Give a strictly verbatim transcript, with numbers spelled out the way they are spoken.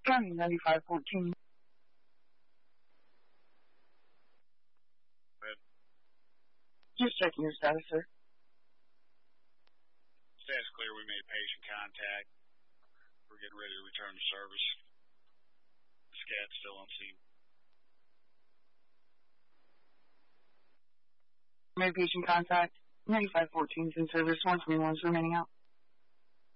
County ninety-five fourteen. Red. Just checking your status, sir. Status clear. We made patient contact. We're getting ready to return to service. Scat's still on scene. Made patient contact. ninety-five fourteen in service. One twenty-one is remaining out.